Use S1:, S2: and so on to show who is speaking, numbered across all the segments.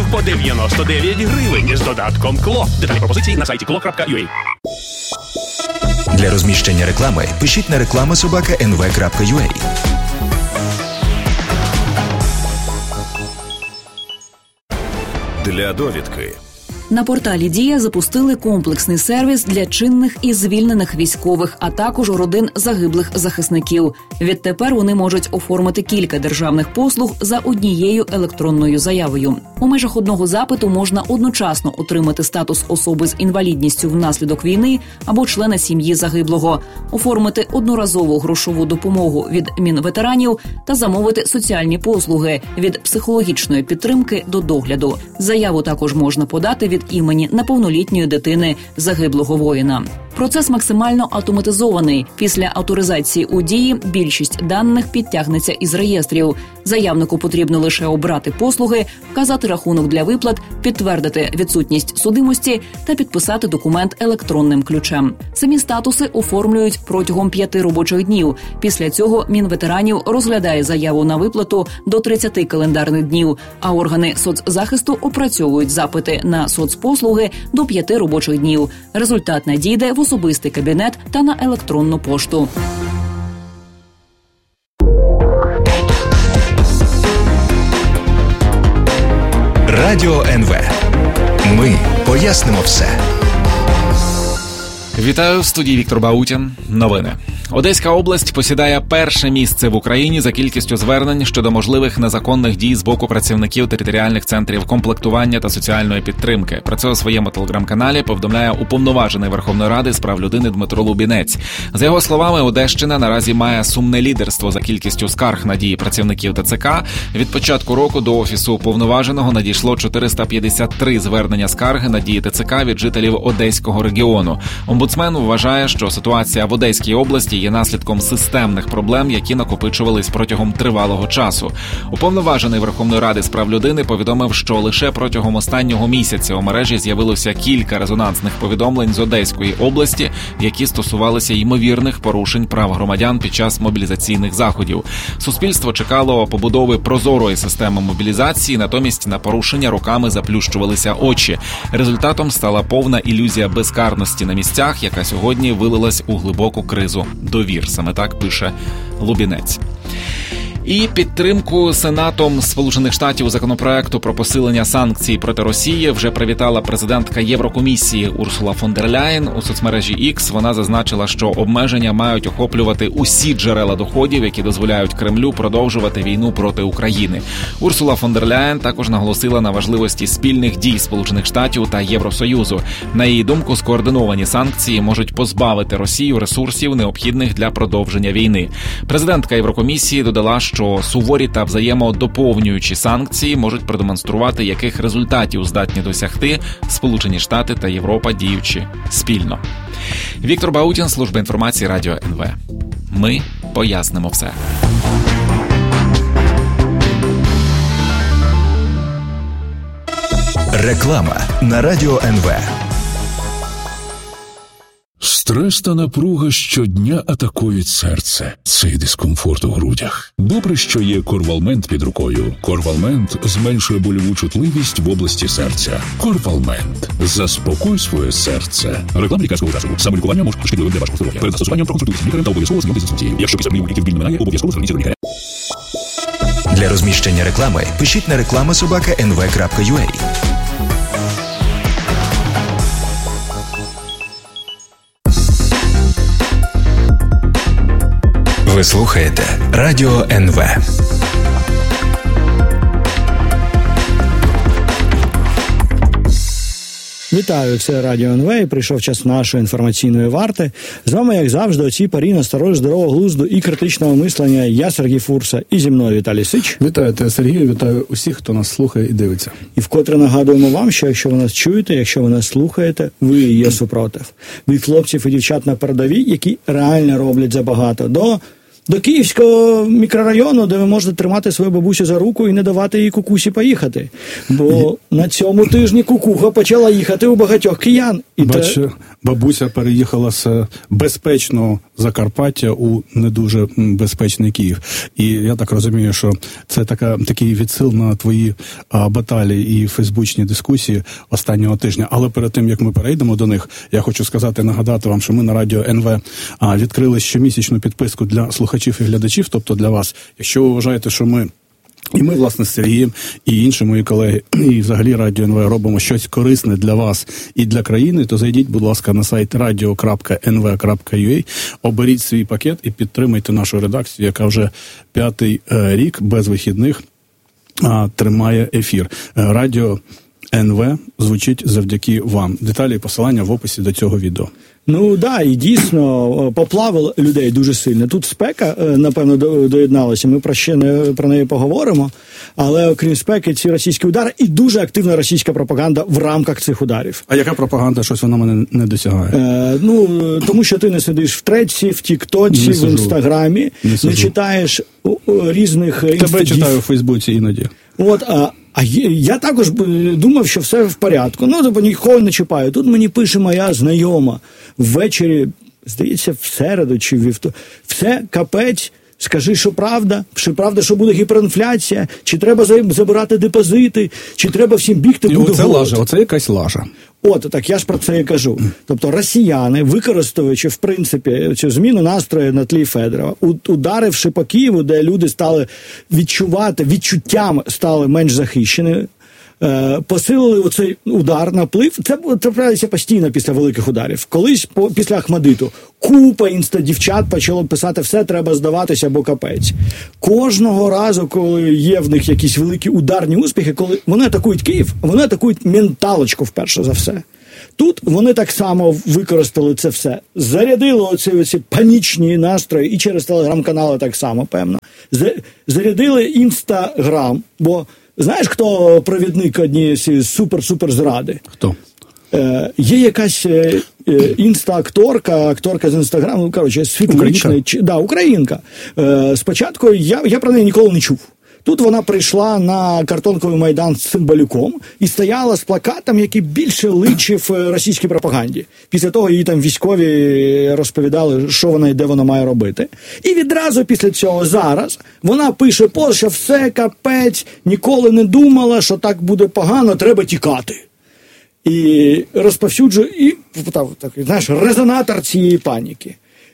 S1: по 99 гривень з додатком КЛО. Деталі пропозиції на сайті klo.ua.
S2: Для розміщення реклами пишіть на reklama@nv.ua.
S1: Для довідки.
S3: На порталі «Дія» запустили комплексний сервіс для чинних і звільнених військових, а також родин загиблих захисників. Відтепер вони можуть оформити кілька державних послуг за однією електронною заявою. У межах одного запиту можна одночасно отримати статус особи з інвалідністю внаслідок війни або члена сім'ї загиблого, оформити одноразову грошову допомогу від Мінветеранів та замовити соціальні послуги від психологічної підтримки до догляду. Заяву також можна подати від імені неповнолітньої дитини загиблого воїна. Процес максимально автоматизований. Після авторизації у «Дії» більшість даних підтягнеться із реєстрів. Заявнику потрібно лише обрати послуги, вказати рахунок для виплат, підтвердити відсутність судимості та підписати документ електронним ключем. Самі статуси оформлюють протягом 5 робочих днів. Після цього Мінветеранів розглядає заяву на виплату до 30 календарних днів, а органи соцзахисту опрацьовують запити на соцпослуги до 5 робочих днів. Результат надійде в особистий кабінет та на електронну пошту.
S2: Радіо НВ. Ми пояснимо все.
S4: Вітаю, в студії Віктор Баутін. Новини. Одеська область посідає перше місце в Україні за кількістю звернень щодо можливих незаконних дій з боку працівників територіальних центрів комплектування та соціальної підтримки. Про це у своєму телеграм-каналі повідомляє уповноважений Верховної Ради з прав людини Дмитро Лубінець. За його словами, Одещина наразі має сумне лідерство за кількістю скарг на дії працівників ТЦК. Від початку року до Офісу уповноваженого надійшло 453 звернення скарги на дії ТЦК від жителів Одеського регіону. Омбудсмен вважає, що ситуація в Одеській області є наслідком системних проблем, які накопичувались протягом тривалого часу. Уповноважений Верховної Ради з прав людини повідомив, що лише протягом останнього місяця у мережі з'явилося кілька резонансних повідомлень з Одеської області, які стосувалися ймовірних порушень прав громадян під час мобілізаційних заходів. Суспільство чекало побудови прозорої системи мобілізації, натомість на порушення роками заплющувалися очі. Результатом стала повна ілюзія безкарності на місцях, яка сьогодні вилилась у глибоку кризу довір. Саме так пише Лубінець. І підтримку Сенатом Сполучених Штатів законопроекту про посилення санкцій проти Росії вже привітала президентка Єврокомісії Урсула фон дер Ляєн. У соцмережі X вона зазначила, що обмеження мають охоплювати усі джерела доходів, які дозволяють Кремлю продовжувати війну проти України. Урсула фон дер Ляєн також наголосила на важливості спільних дій Сполучених Штатів та Євросоюзу. На її думку, скоординовані санкції можуть позбавити Росію ресурсів, необхідних для продовження війни. Президентка Єврокомісії додала, що суворі та взаємодоповнюючі санкції можуть продемонструвати, яких результатів здатні досягти Сполучені Штати та Європа, діючи спільно. Віктор Баутін, служба інформації Радіо НВ. Ми пояснимо все.
S2: Реклама на Радіо НВ.
S5: Стрес та напруга щодня атакують серце. Цей дискомфорт у грудях. Добре, що є Корвалмент під рукою. Корвалмент зменшує больову чутливість в області серця. Корвалмент. Заспокой своє серце. Реклама лікарського засобу. Самолікування може бути шкідливим для вашого здоров'я. Перед застосуванням проконсультуйтесь з лікарем та обов'язково знайомтесь з інструкцією. Якщо після прийому ліків біль не минає, обов'язково зверніться до лікаря.
S2: Для розміщення реклами пишіть на reklama@nv.ua. Ви слухаєте Радіо НВ.
S6: Вітаю, це Радіо НВ, і прийшов час нашої інформаційної варти. З вами, як завжди, о цій порі насторож здорового глузду і критичного мислення. Я Сергій Фурса, і зі мною Віталій Сич.
S7: Вітаю тебе, Сергію, вітаю усіх, хто нас слухає і дивиться.
S6: І вкотре нагадуємо вам, що якщо ви нас чуєте, якщо ви нас слухаєте, ви є супротив. Від хлопців і дівчат на передовій, які реально роблять забагато. До Київського мікрорайону, де ви можете тримати свою бабусю за руку і не давати їй кукусі поїхати. Бо на цьому тижні кукуха почала їхати у багатьох киян.
S7: Бачу, бабуся переїхала з безпечного Закарпаття у не дуже безпечний Київ. І я так розумію, що це такий відсил на твої баталії і фейсбучні дискусії останнього тижня. Але перед тим, як ми перейдемо до них, я хочу нагадати вам, що ми на радіо НВ відкрили щомісячну підписку для слухачів і глядачів, тобто для вас. Якщо ви вважаєте, що ми, власне, з Сергієм і інші мої колеги, і взагалі Радіо НВ робимо щось корисне для вас і для країни, то зайдіть, будь ласка, на сайт radio.nv.ua, оберіть свій пакет і підтримайте нашу редакцію, яка вже 5-й рік без вихідних тримає ефір. Радіо НВ звучить завдяки вам. Деталі і посилання в описі до цього відео.
S6: Ну, да, і дійсно поплавило людей дуже сильно. Тут спека, напевно, доєдналася, ми про неї поговоримо, але окрім спеки, ці російські удари і дуже активна російська пропаганда в рамках цих ударів.
S7: А яка пропаганда? Щось вона мене не досягає?
S6: Тому що ти не сидиш в Треці, в Тіктоці, в Інстаграмі, не читаєш різних...
S7: Тебе читаю в Фейсбуці іноді.
S6: А я також думав, що все в порядку. Тобто нікого не чіпаю. Тут мені пише моя знайома ввечері, здається, в середу чи вівторок. Все, капець, скажи, що правда, що буде гіперінфляція, чи треба забирати депозити, чи треба всім бігти, буде голод.
S7: Лажа, оце якась лажа.
S6: Так я ж про це і кажу. Тобто росіяни, використовуючи, в принципі, цю зміну настрою на тлі Федорова, ударивши по Києву, де люди стали відчуттям стали менш захищені, посилили оцей удар, наплив. Це траплялося постійно після великих ударів. Колись, після Ахмадиту, купа інстадівчат почало писати: все, треба здаватися, бо капець. Кожного разу, коли є в них якісь великі ударні успіхи, коли вони атакують Київ, вони атакують менталочку вперше за все. Тут вони так само використали це все. Зарядили оці панічні настрої, і через телеграм-канали так само, певно. Зарядили Інстаграм, бо знаєш, хто провідник однієї супер-супер зради?
S7: Хто?
S6: Є якась акторка з Інстаграму, світлична. Українка. Спочатку я про неї ніколи не чув. Тут вона прийшла на Картонковий майдан з Цимбалюком і стояла з плакатом, який більше личив російській пропаганді. Після того їй там військові розповідали, що вона і де вона має робити. І відразу після цього зараз вона пише пост, що все, капець, ніколи не думала, що так буде погано, треба тікати. І розповсюджує, і знаєш, резонатор цієї паніки.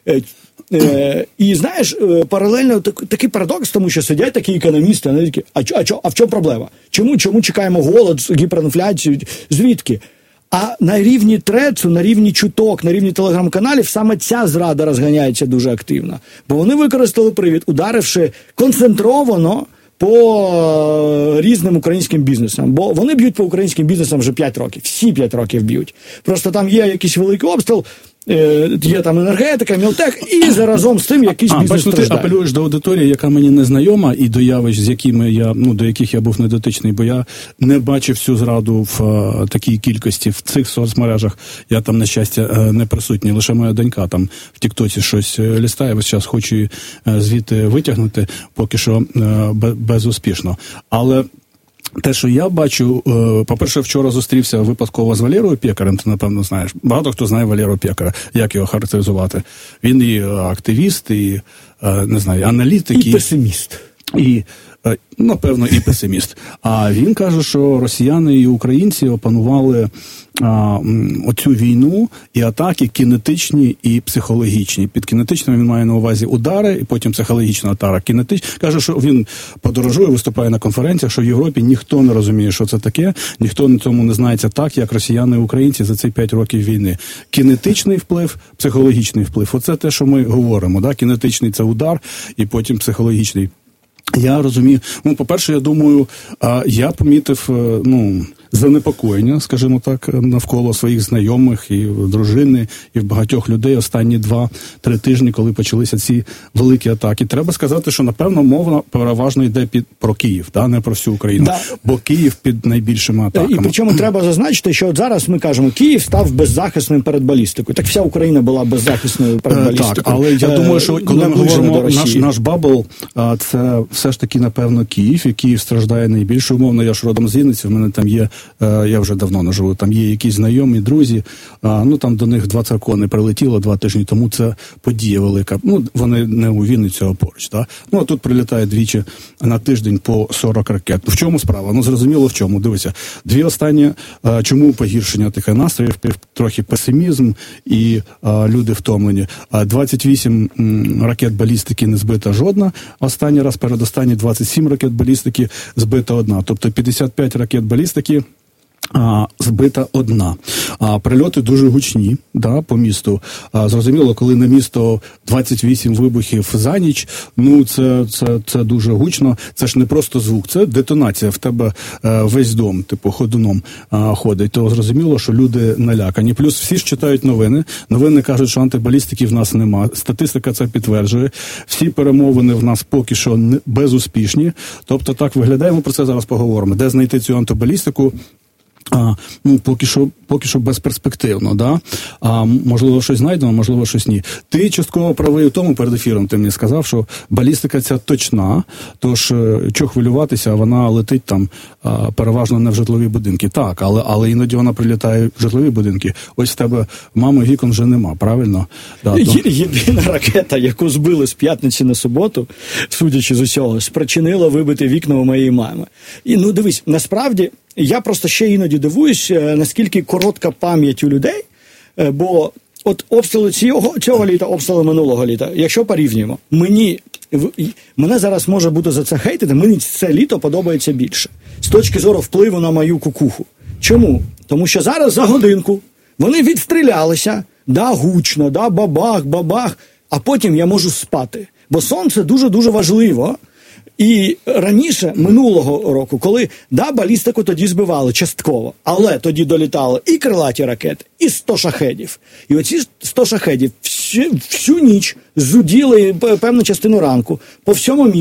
S6: І знаєш, паралельно такий парадокс, тому що сидять такі економісти, вони такі: а в чому проблема? Чому чекаємо голод, гіперінфляцію? Звідки? А на рівні Трецу, на рівні чуток, на рівні телеграм-каналів саме ця зрада розганяється дуже активно. Бо вони використали привід, ударивши концентровано по різним українським бізнесам. Бо вони б'ють по українським бізнесам вже 5 років. Всі 5 років б'ють. Просто там є якийсь великий обстріл, є там енергетика, мілтех, і заразом з тим якийсь бізнес страждає.
S7: Ти апелюєш до аудиторії, яка мені не знайома, і до явищ, до яких я був недотичний, бо я не бачив всю зраду в такій кількості в цих соцмережах. Я там, на щастя, не присутній. Лише моя донька там в Тіктоці щось лістає, весь час хочу її звідти витягнути, поки що безуспішно. Але те, що я бачу, по-перше, вчора зустрівся випадково з Валерою Пєкарем, ти, напевно, знаєш. Багато хто знає Валеру Пєкара, як його характеризувати. Він і активіст, і, не знаю, аналітик.
S6: І песиміст.
S7: І, напевно, і песиміст. А він каже, що росіяни і українці опанували оцю війну і атаки кінетичні і психологічні. Під кінетичним він має на увазі удари, і потім психологічна атака. Каже, що він подорожує, виступає на конференціях, що в Європі ніхто не розуміє, що це таке, ніхто на цьому не знається так, як росіяни і українці за ці 5 років війни. Кінетичний вплив, психологічний вплив. Оце те, що ми говоримо. Да? Кінетичний – це удар, і потім психологічний. Я розумію. По-перше, я думаю, я помітив, занепокоєння, скажімо так, навколо своїх знайомих і дружини, і в багатьох людей останні 2-3 тижні, коли почалися ці великі атаки. Треба сказати, що, напевно, мова переважно йде про Київ, не про всю Україну. Да. Бо Київ під найбільшими атаками.
S6: І причому треба зазначити, що от зараз ми кажемо, Київ став беззахисним перед балістикою. Так вся Україна була беззахисною перед балістикою.
S7: Так, але я думаю, що коли ми говоримо, наш бабл, це все ж таки, напевно, Київ, і Київ страждає найбільше. Умовно, я ж родом з Вінниці, в мене там є я вже давно не живу, там є якісь знайомі, друзі, там до них 2 циркони прилетіло 2 тижні тому, це подія велика. Вони не у Вінницю, а поруч, так? А тут прилітає двічі на тиждень по 40 ракет. В чому справа? Зрозуміло в чому. Дивися, 2 останні, чому погіршення таких настроїв, трохи песимізм і люди втомлені. 28 ракет балістики не збита жодна, останній раз, передостанній 27 ракет балістики збита одна. Тобто 55 ракет балістики збита одна. Прильоти дуже гучні, по місту. Зрозуміло, коли на місто 28 вибухів за ніч, це дуже гучно. Це ж не просто звук, це детонація. В тебе весь дом, ходуном ходить. То зрозуміло, що люди налякані. Плюс всі ж читають новини. Новини кажуть, що антибалістики в нас нема. Статистика це підтверджує. Всі перемовини в нас поки що безуспішні. Тобто так виглядає, ми про це зараз поговоримо. Де знайти цю антибалістику? Поки що безперспективно, да? Можливо, щось знайдемо, можливо, щось ні. Ти частково правий у тому, перед ефіром ти мені сказав, що балістика ця точна, тож чого хвилюватися, вона летить там переважно не в житлові будинки. Так, але іноді вона прилітає в житлові будинки. Ось в тебе мами вікон вже нема, правильно? Да,
S6: Єдина ракета, яку збили з п'ятниці на суботу, судячи з усього, спричинила вибити вікна у моєї мами. І, дивись, насправді, я просто ще іноді дивуюсь, наскільки коротка пам'ять у людей, бо от обстріли цього літа, обстріли минулого літа, якщо порівнюємо, мене зараз може бути за це хейтити, мені це літо подобається більше. З точки зору впливу на мою кукуху. Чому? Тому що зараз за годинку вони відстрілялися, гучно, бабах, а потім я можу спати. Бо сон – це дуже-дуже важливо. І раніше, минулого року, коли, балістику тоді збивали частково, але тоді долітали і крилаті ракети, і 100 шахедів. І оці 100 шахедів всю ніч зуділи певну частину ранку по всьому місту.